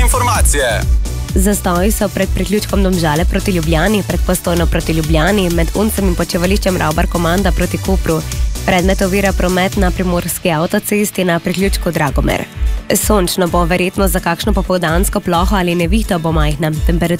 informacije. Zastoji so pred priključkom Domžale proti Ljubljani, pred Postojno proti Ljubljani, med Uncem in počevališčem Ravbar-Komanda proti Kopru. Predmet ovira promet na primorski avtocesti na priključku Dragomer. Sončno bo, verjetno za kakšno popoldansko ploho ali nevihto bo majhna.